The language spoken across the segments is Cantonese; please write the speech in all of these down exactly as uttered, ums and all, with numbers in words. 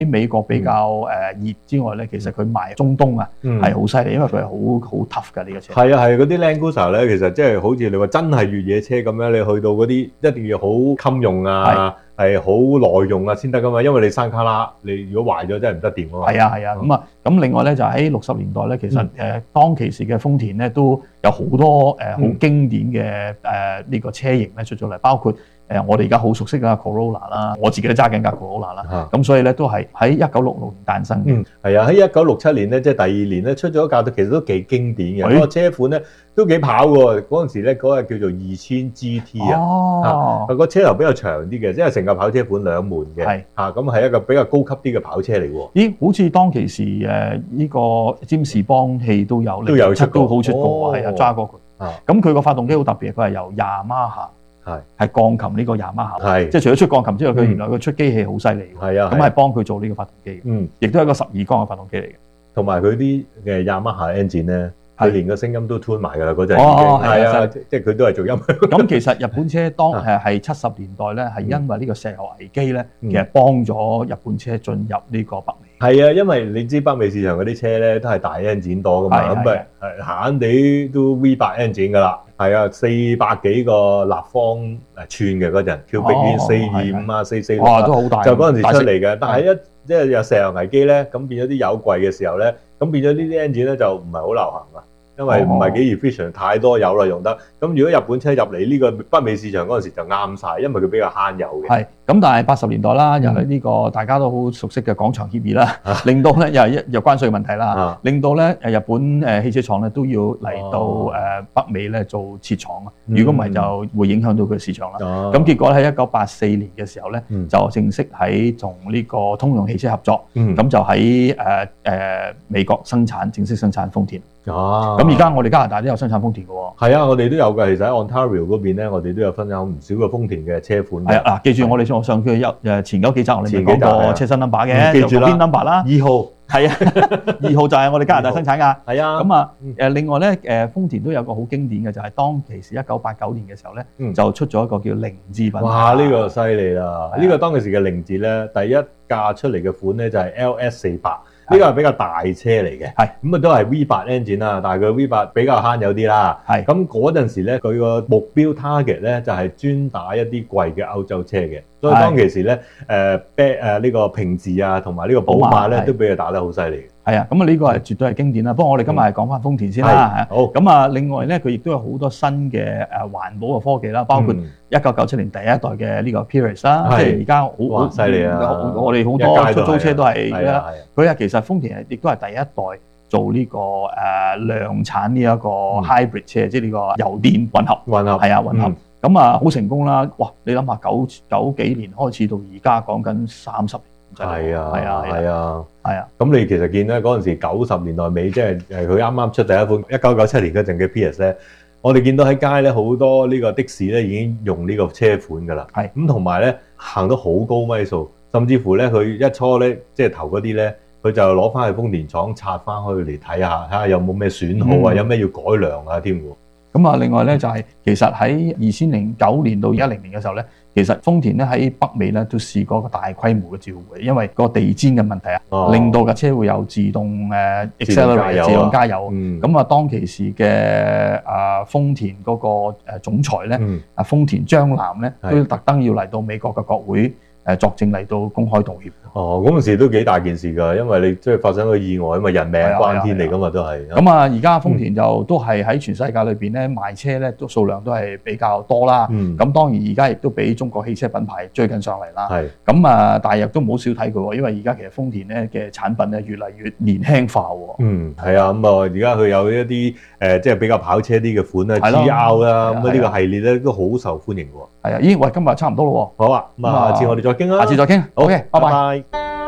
美國比較誒熱之外咧，其實佢賣中東啊係好犀利，因為佢係好好 tough 㗎呢個車。 係啊係，嗰啲 Land Cruiser 咧，其實即係好似你話真係越野車咁樣，你去到嗰啲一定要好襟用啊，係好耐用啊先得噶嘛，因為你山卡拉，你如果壞咗真係唔得掂啊嘛。 係啊係啊，咁啊咁另外咧就喺六十年代咧，其實誒當其時嘅豐田咧都有好多誒好經典嘅誒呢個車型咧出咗嚟，包括誒我哋而家好熟悉嘅 Corolla 啦，我自己都揸緊架 Corolla 啦，咁所以咧都係喺一九六六年誕生嘅。 嗯，係啊，喺一九六七年咧，即係第二年咧出咗一架，其實都幾經典嘅。嗰個車款咧都幾跑喎。嗰陣時咧嗰個叫做二千 G T 啊， 哦， 個車頭比較長啲嘅，即係成架跑車款兩門嘅，係嚇咁係一個比較高級啲嘅跑車嚟喎。 咦，好似當其時誒呢個占士邦汽都有都有出過， 都好出過，係啊揸過佢。咁佢個發動機好特別，佢係由雅馬哈。係係鋼琴呢個雅馬哈，係即係除咗出鋼琴之外，佢、嗯、原來佢出機器好犀利，係啊，咁係幫佢做呢個發動機，嗯，亦都係一個十二缸嘅發動機嚟嘅， 同埋佢啲嘅雅馬哈 engine 咧，佢連個聲音都 tune 埋㗎啦，嗰陣已經係啊，即係佢都係做音響。咁其實日本車當誒係七十年代咧，係因為呢個石油危機咧，其實幫咗日本車進入呢個北美。係啊，因為你知北美市場嗰啲車咧都係大 engine 多㗎嘛，咁咪係閒地都 V 八 engine 㗎啦。係啊，四百幾個立方誒寸嘅嗰陣 ，cubic 四二五啊，四四六啊，都好大，就嗰陣時出嚟嘅。但係一即係有石油危機咧，咁變咗啲油貴嘅時候咧，咁變咗呢啲 engine 咧就唔係好流行啊。因為唔係幾 efficient，太多油啦用得。咁如果日本車入嚟呢個北美市場嗰陣時就啱晒，因為佢比較慳油嘅。係。咁但係八十年代啦，又係呢個大家都好熟悉嘅廣場協議啦，令到咧又係一又關稅問題啦，令到咧誒日本誒汽車廠咧都要嚟到誒北美咧做設廠啊。如果唔係就會影響到佢市場啦。咁結果喺一九八四年嘅時候咧，就正式喺同呢個通用汽車合作，咁就喺誒誒美國生產正式生產豐田。哦。咁而家我哋加拿大都有生產豐田嘅喎。係啊，我哋都有嘅。其實喺 Ontario 嗰邊咧，我哋都有分享唔少嘅豐田嘅車款。係啊，嗱，記住我哋上上佢有誒前嗰幾集我哋咪講過車身 number 嘅，記住啦，邊 number 啦？二號。係啊，二號就係我哋加拿大生產㗎。係啊。咁啊誒，另外咧誒，豐田都有個好經典嘅，就係當其時一九八九年嘅時候咧，就出咗一個叫凌志品牌。哇！呢個犀利啦！呢個當其時嘅凌志咧，第一架出嚟嘅款咧就係 L S 四百。呢個係比較大車嚟嘅，係咁啊都係 V 八 engine 啦，但係佢 V 八比較慳油啲啦，係咁嗰陣時咧，佢個目標 target 咧就係專打一啲貴嘅歐洲車嘅，所以當其時咧誒 back 誒呢個平治啊同埋呢個寶馬咧都俾佢打得好犀利。係啊，咁啊呢個係絕對係經典啦。不過我哋今日係講翻豐田先啦。好，咁啊另外咧佢亦都有好多新嘅誒環保嘅科技啦，包括一九九七年第一代嘅呢個 Prius 啦，即係而家好好犀利啊！我哋好多出租車都係佢啊，其實豐田亦都係第一代做呢個誒量產呢一個 hybrid 車，即係呢個油電混合。混合係啊，混合。咁啊好成功啦！哇，你諗下九九幾年開始到而家講緊三十年。係啊，係啊，係啊，係啊。咁你其實見咧嗰陣時九十年代尾，即係誒佢啱啱出第一款一九九七年嗰陣嘅 P S 咧，我哋見到喺街咧好多呢個的士咧已經用呢個車款㗎啦。係咁同埋咧行得好高米數，甚至乎咧佢一初咧即係頭嗰啲咧，佢就攞翻去豐田廠拆翻去嚟睇下，睇下有冇咩損耗啊，有咩要改良啊添喎。咁啊，另外咧就係其實喺二千零九年到一零年嘅時候咧，其實豐田咧喺北美咧都試過一個大規模嘅召回，因為個地氈嘅問題啊，哦、令到架車會有自動誒 accelerate 自動加油。咁啊、嗯，當其時嘅啊豐田嗰個誒總裁咧，啊、嗯、豐田章男咧都特登要嚟到美國嘅國會誒作證嚟到公開道歉。哦，嗰陣時都幾大件事㗎，因為你即係發生個意外啊嘛，人命關天嚟㗎嘛都係。咁啊，而家豐田就都係喺全世界裏邊咧賣車咧都數量都係比較多啦。嗯。咁當然而家亦都俾中國汽車品牌追緊上嚟啦。係。咁啊，但係亦都唔好少睇佢喎，因為而家其實豐田咧嘅產品咧越嚟越年輕化喎。嗯，係啊，咁啊，而家佢有一啲誒即係比較跑車啲嘅款啦 ，G R 啦，咁啊呢個系列咧都好受歡迎喎。係啊，咦？喂，今日差唔多咯喎。好啊，咁啊，下次我哋再傾啦。下次再傾。好嘅，拜拜。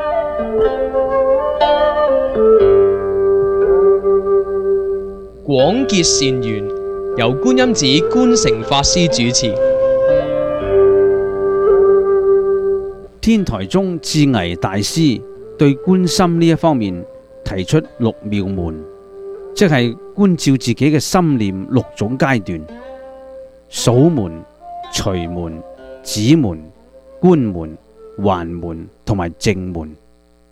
廣結善緣，由觀音寺觀誠法師主持。 天台宗智巍大師對觀心呢一方面提出六妙門，即係觀照自己嘅心念六種階段：數門、隨門、止門、觀門、還門同埋淨門。